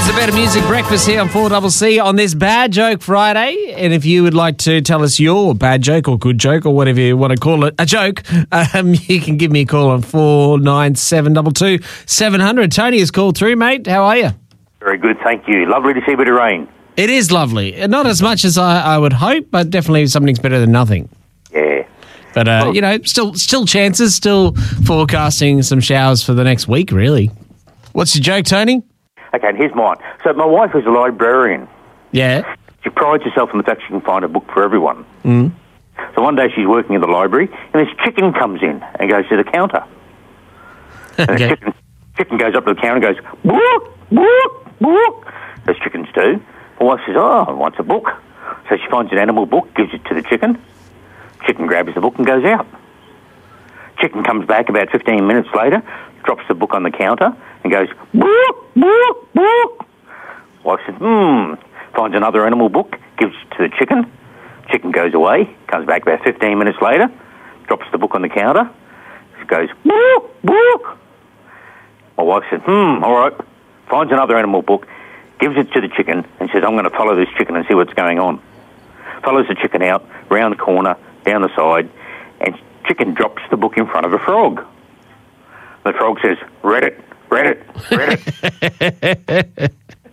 It's a Better Music Breakfast here on 4CC on this Bad Joke Friday. And if you would like to tell us your bad joke or good joke or whatever you want to call it, a joke, you can give me a call on 49722 700. Tony has called through, mate. How are you? Very good, thank you. Lovely to see a bit of rain. It is lovely. Not as much as I would hope, but definitely something's better than nothing. Yeah. But, you know, still chances, still forecasting some showers for the next week, really. What's your joke, Tony? Okay, and here's mine. So my wife is a librarian. Yeah. She prides herself on the fact she can find a book for everyone. Mm. So one day she's working in the library, and this chicken comes in and goes to the counter. And Okay. the chicken goes up to the counter and goes, "Book, book, book," as chickens do. My wife says, "Oh, I want a book." So she finds an animal book, gives it to the chicken. Chicken grabs the book and goes out. Chicken comes back about 15 minutes later, drops the book on the counter and goes, "Book, book, book." Wife says, finds another animal book, gives it to the chicken. Chicken goes away, comes back about 15 minutes later, drops the book on the counter, goes, "Book, book." My wife said, all right, finds another animal book, gives it to the chicken and says, "I'm going to follow this chicken and see what's going on." Follows the chicken out, round the corner, down the side, and chicken drops the book in front of a frog. The frog says, "Read it, read it, read it."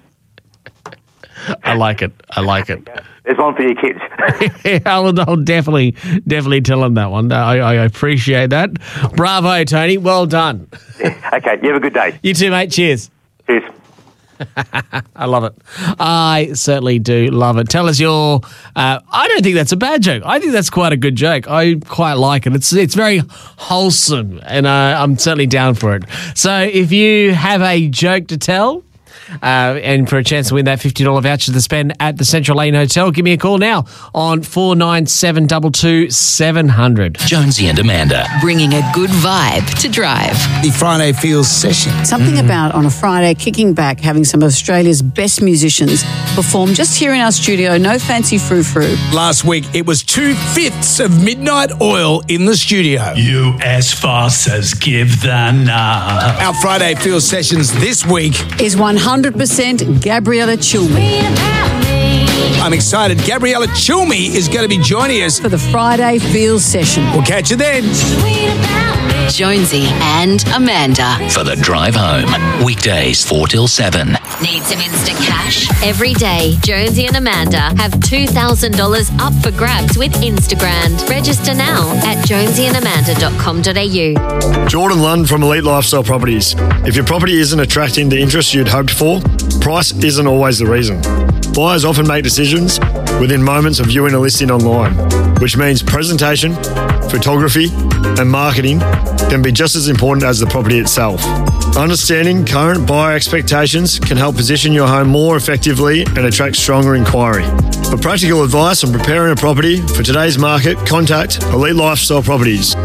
I like it. There's one for your kids. I'll definitely tell them that one. I appreciate that. Bravo, Tony. Well done. Okay, you have a good day. You too, mate. Cheers. Cheers. I love it. I certainly do love it. Tell us your... I don't think that's a bad joke. I think that's quite a good joke. I quite like it. It's very wholesome, and I'm certainly down for it. So if you have a joke to tell... and for a chance to win that $50 voucher to spend at the Central Lane Hotel, give me a call now on 49722 700. Jonesy and Amanda. Bringing a good vibe to drive. The Friday Feels session. Something about on a Friday kicking back, having some of Australia's best musicians perform just here in our studio. No fancy frou-frou. Last week, it was 2/5 of Midnight Oil in the studio. You as fast as give the nod. Our Friday Feels sessions this week. Is 100% Gabriella Chilmi. I'm excited. Gabriella Chilmi is going to be joining us For the Friday Feels session. We'll catch you then. Jonesy and Amanda. For the drive home. Weekdays 4 till 7. Need some instant cash? Every day, Jonesy and Amanda have $2,000 up for grabs with Instagram. Register now at jonesyandamanda.com.au. Jordan Lund from Elite Lifestyle Properties. If your property isn't attracting the interest you'd hoped for, price isn't always the reason. Buyers often make decisions within moments of viewing a listing online, which means presentation, photography, and marketing can be just as important as the property itself. Understanding current buyer expectations can help position your home more effectively and attract stronger inquiry. For practical advice on preparing a property for today's market, contact Elite Lifestyle Properties.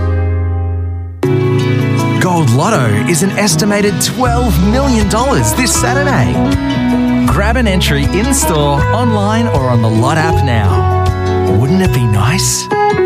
Gold Lotto is an estimated $12 million this Saturday. Grab an entry in-store, online or on the Lot app now. Wouldn't it be nice?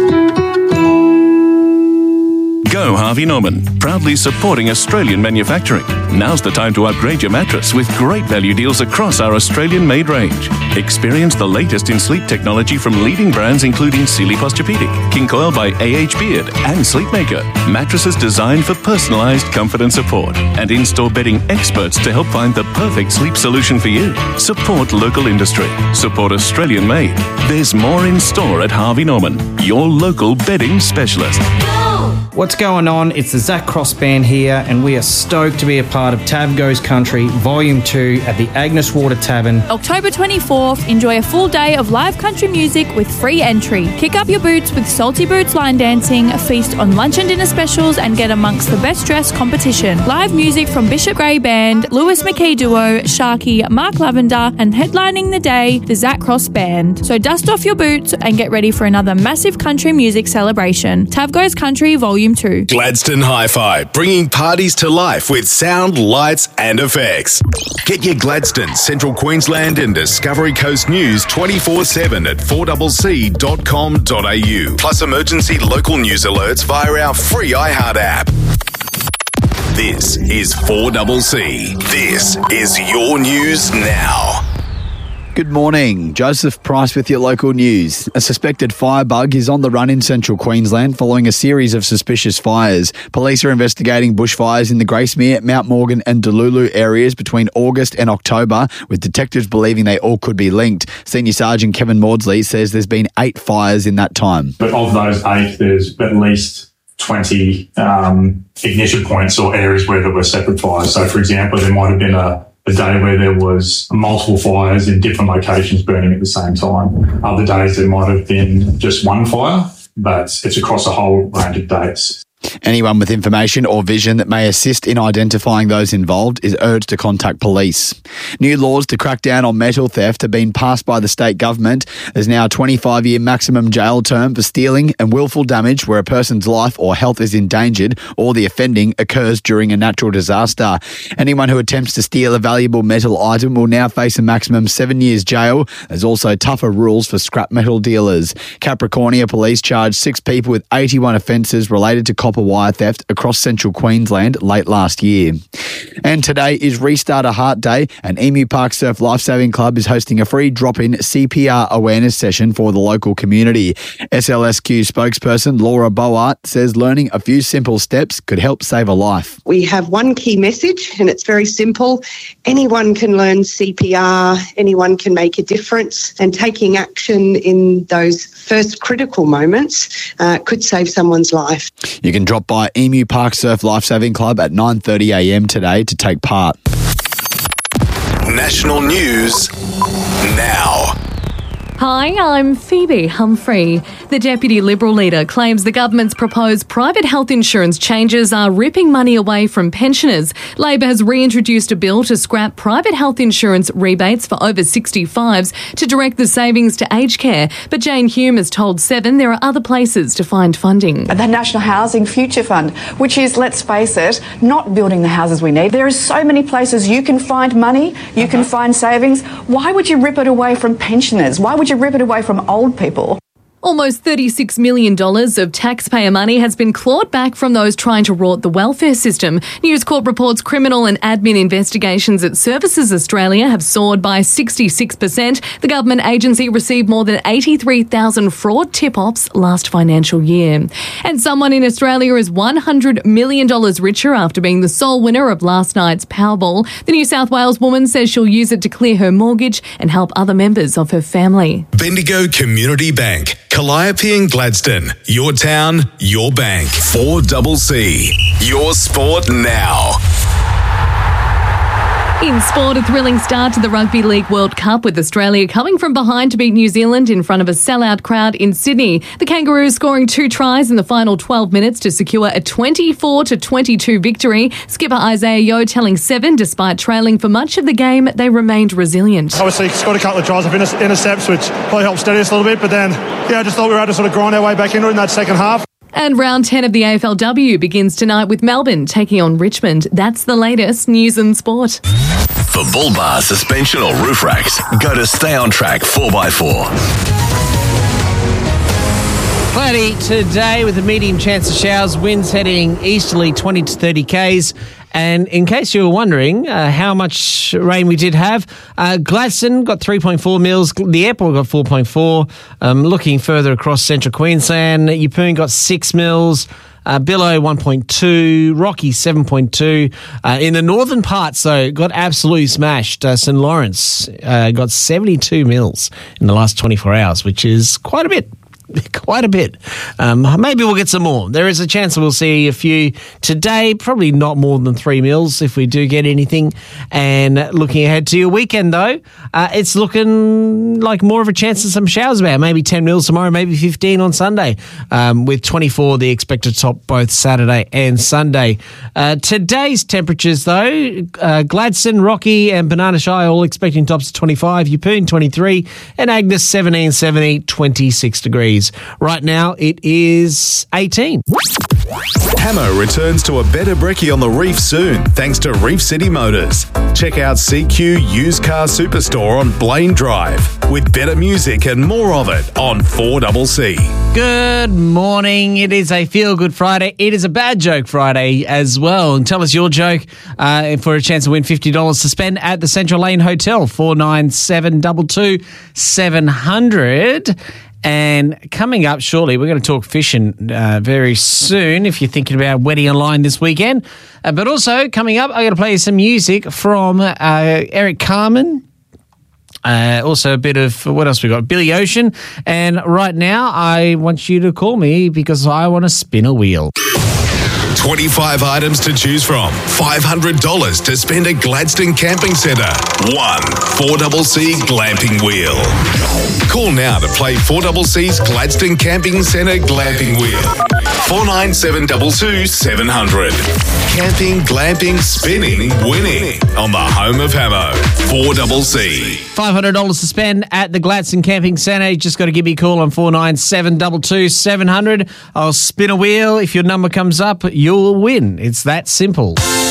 Go Harvey Norman, proudly supporting Australian manufacturing. Now's the time to upgrade your mattress with great value deals across our Australian-made range. Experience the latest in sleep technology from leading brands including Sealy Posturepedic, King Coil by AH Beard, and Sleepmaker. Mattresses designed for personalised comfort and support, and in-store bedding experts to help find the perfect sleep solution for you. Support local industry. Support Australian-made. There's more in store at Harvey Norman, your local bedding specialist. What's going on? It's the Zach Cross Band here, and we are stoked to be a part of Tab Goes Country Volume 2 at the Agnes Water Tavern. October 24th, enjoy a full day of live country music with free entry. Kick up your boots with Salty Boots line dancing, feast on lunch and dinner specials, and get amongst the best dressed competition. Live music from Bishop Gray Band, Lewis McKay Duo, Sharky, Mark Lavender, and headlining the day, the Zach Cross Band. So dust off your boots and get ready for another massive country music celebration. Tab Goes Country Volume 2. Gladstone Hi-Fi, bringing parties to life with sound, lights and effects. Get your Gladstone, Central Queensland and Discovery Coast news 24/7 at 4cc.com.au. Plus emergency local news alerts via our free iHeart app. This is 4CC. This is your news now. Good morning. Joseph Price with your local news. A suspected firebug is on the run in central Queensland following a series of suspicious fires. Police are investigating bushfires in the Gracemere, Mount Morgan and Delulu areas between August and October, with detectives believing they all could be linked. Senior Sergeant Kevin Maudsley says there's been 8 fires in that time. But of those 8, there's at least 20 ignition points or areas where there were separate fires. So, for example, there might have been a day where there was multiple fires in different locations burning at the same time. Other days there might have been just one fire, but it's across a whole range of dates. Anyone with information or vision that may assist in identifying those involved is urged to contact police. New laws to crack down on metal theft have been passed by the state government. There's now a 25-year maximum jail term for stealing and willful damage where a person's life or health is endangered or the offending occurs during a natural disaster. Anyone who attempts to steal a valuable metal item will now face a maximum 7 years jail. There's also tougher rules for scrap metal dealers. Capricornia Police charged 6 people with 81 offences related to copper wire theft across central Queensland late last year. And today is Restart a Heart Day, and Emu Park Surf Lifesaving Club is hosting a free drop-in CPR awareness session for the local community. SLSQ spokesperson Laura Boart says learning a few simple steps could help save a life. We have one key message, and it's very simple. Anyone can learn CPR, anyone can make a difference, and taking action in those first critical moments could save someone's life. You can drop by Emu Park Surf Lifesaving Club at 9:30am today to take part. National news now. Hi, I'm Phoebe Humphrey. The Deputy Liberal leader claims the government's proposed private health insurance changes are ripping money away from pensioners. Labor has reintroduced a bill to scrap private health insurance rebates for over 65s to direct the savings to aged care. But Jane Hume has told Seven there are other places to find funding. The National Housing Future Fund, which is, let's face it, not building the houses we need. There are so many places you can find money, you can find savings. Why would you rip it away from pensioners? Why would you rip it away from old people? Almost $36 million of taxpayer money has been clawed back from those trying to rot the welfare system. News Corp reports criminal and admin investigations at Services Australia have soared by 66%. The government agency received more than 83,000 fraud tip-offs last financial year. And someone in Australia is $100 million richer after being the sole winner of last night's Powerball. The New South Wales woman says she'll use it to clear her mortgage and help other members of her family. Bendigo Community Bank. Calliope and Gladstone. Your town, your bank. 4CC. Your sport now. In sport, a thrilling start to the Rugby League World Cup with Australia coming from behind to beat New Zealand in front of a sellout crowd in Sydney. The Kangaroos scoring 2 tries in the final 12 minutes to secure a 24-22 victory. Skipper Isaiah Yeo telling Seven, despite trailing for much of the game, they remained resilient. Obviously, scored a couple of tries of intercepts, which probably helped steady us a little bit, but then, I just thought we were able to sort of grind our way back into it in that second half. And round 10 of the AFLW begins tonight with Melbourne taking on Richmond. That's the latest news and sport. For bull bar, suspension or roof racks, go to Stay On Track 4x4. Cloudy today with a medium chance of showers, winds heading easterly 20 to 30 k's. And in case you were wondering how much rain we did have, Gladstone got 3.4 mils, the airport got 4.4. Looking further across central Queensland, Yeppoon got 6 mils. Billow 1.2, Rocky 7.2. In the northern parts, though, got absolutely smashed. St. Lawrence got 72 mils in the last 24 hours, which is quite a bit. Quite a bit. Maybe we'll get some more. There is a chance that we'll see a few today, probably not more than 3 mils if we do get anything. And looking ahead to your weekend, though, it's looking like more of a chance of some showers about. Maybe 10 mils tomorrow, maybe 15 on Sunday, with 24 the expected top both Saturday and Sunday. Today's temperatures, though, Gladstone, Rocky and Banana Shire all expecting tops of 25, Yeppoon 23 and Agnes 17, 70, 26 degrees. Right now it is 18. Hamo returns to a better brekkie on the reef soon, thanks to Reef City Motors. Check out CQ Used Car Superstore on Blaine Drive, with better music and more of it on 4CC. Good morning. It is a Feel Good Friday. It is a Bad Joke Friday as well. And tell us your joke for a chance to win $50 to spend at the Central Lane Hotel, 49722 700. And coming up shortly, we're going to talk fishing very soon if you're thinking about wedding online this weekend. But also coming up, I'm going to play you some music from Eric Carmen. Also a bit of, what else we got? Billy Ocean. And right now, I want you to call me because I want to spin a wheel. 25 items to choose from. $500 to spend at Gladstone Camping Centre. 4CC Glamping Wheel. Call now to play 4CC's Gladstone Camping Centre Glamping Wheel. 49722 700. Camping, glamping, spinning, winning on the home of Hamo. 4CC. $500 to spend at the Gladstone Camping Centre. You just got to give me a call on 49722 700. I'll spin a wheel. If your number comes up, you'll win. It's that simple.